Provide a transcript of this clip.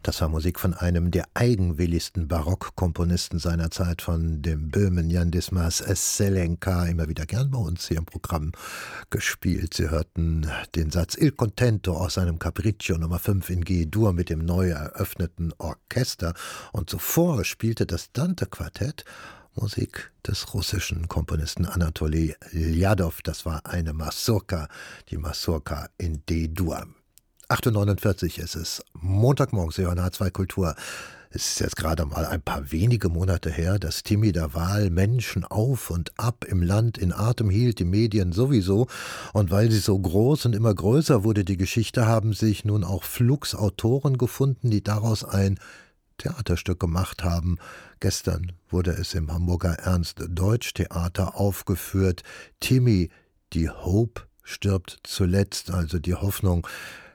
Das war Musik von einem der eigenwilligsten Barockkomponisten seiner Zeit, von dem Böhmen Jan Dismas Zelenka, immer wieder gern bei uns hier im Programm gespielt. Sie hörten den Satz Il Contento aus seinem Capriccio Nummer 5 in G-Dur mit dem neu eröffneten Orchester. Und zuvor spielte das Dante-Quartett Musik des russischen Komponisten Anatoli Ljadow. Das war eine Mazurka, die Mazurka in D-Dur. 8:49 ist es. Montagmorgen, Sie hören H2 Kultur. Es ist jetzt gerade mal ein paar wenige Monate her, dass Timmy der Wal Menschen auf und ab im Land in Atem hielt, die Medien sowieso. Und weil sie so groß und immer größer wurde, die Geschichte, haben sich nun auch flugs Autoren gefunden, die daraus ein Theaterstück gemacht haben. Gestern wurde es im Hamburger Ernst-Deutsch-Theater aufgeführt. Timmy, die Hope stirbt zuletzt, also die Hoffnung,